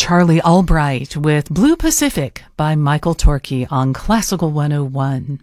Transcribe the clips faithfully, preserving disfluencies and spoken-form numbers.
Charlie Albright with Blue Pacific by Michael Torke on Classical one oh one.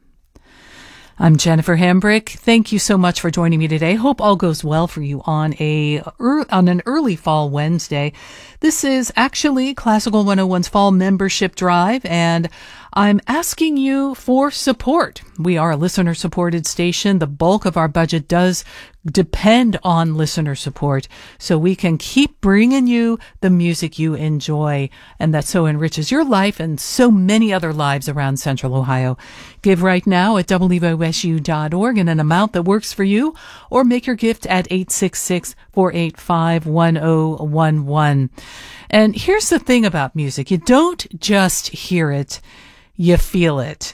I'm Jennifer Hambrick. Thank you so much for joining me today. Hope all goes well for you on a on an early fall Wednesday. This is actually Classical one oh one's fall membership drive, and I'm asking you for support. We are a listener-supported station. The bulk of our budget does depend on listener support, so we can keep bringing you the music you enjoy, and that so enriches your life and so many other lives around Central Ohio. Give right now at W O S U dot org in an amount that works for you, or make your gift at eight six six, four eight five, one oh one one. And here's the thing about music. You don't just hear it, you feel it.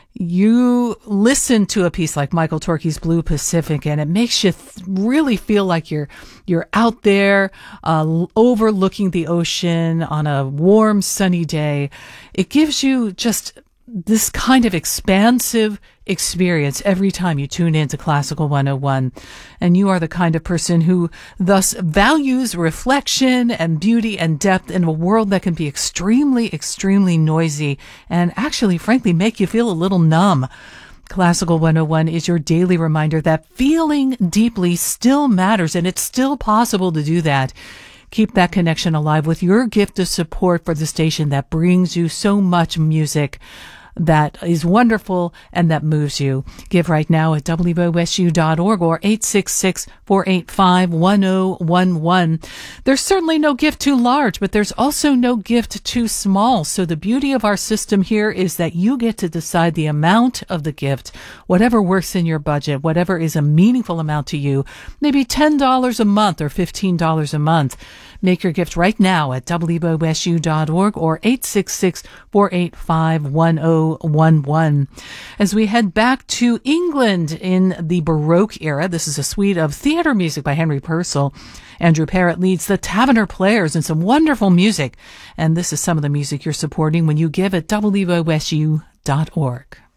You listen to a piece like Michael Torke's Blue Pacific, and it makes you th- really feel like you're you're out there uh, overlooking the ocean on a warm, sunny day. It gives you just this kind of expansive experience every time you tune into Classical one oh one. And you are the kind of person who thus values reflection and beauty and depth in a world that can be extremely, extremely noisy and actually, frankly, make you feel a little numb. Classical one oh one is your daily reminder that feeling deeply still matters, and it's still possible to do that. Keep that connection alive with your gift of support for the station that brings you so much music that is wonderful and that moves you. Give right now at W O S U dot org or eight six six, four eight five, one oh one one. There's certainly no gift too large, but there's also no gift too small. So the beauty of our system here is that you get to decide the amount of the gift, whatever works in your budget, whatever is a meaningful amount to you, maybe ten dollars a month or fifteen dollars a month. Make your gift right now at W O S U dot org or eight six six, four eight five, one oh one one. As we head back to England in the Baroque era, this is a suite of theater music by Henry Purcell. Andrew Parrott leads the Taverner Players in some wonderful music. And this is some of the music you're supporting when you give at W O S U dot org.